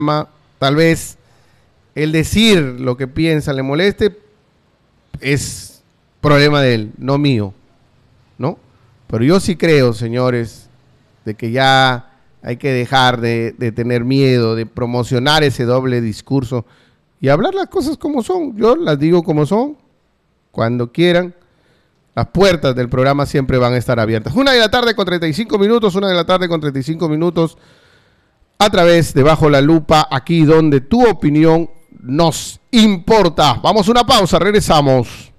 tal vez el decir lo que piensa le moleste, es problema de él, no mío, ¿no? Pero yo sí creo, señores, de que ya hay que dejar de tener miedo, de promocionar ese doble discurso y hablar las cosas como son. Yo las digo como son, cuando quieran. Las puertas del programa siempre van a estar abiertas. 1:35 p.m, 1:35 p.m, a través de Bajo la Lupa, aquí donde tu opinión nos importa. Vamos a una pausa, regresamos.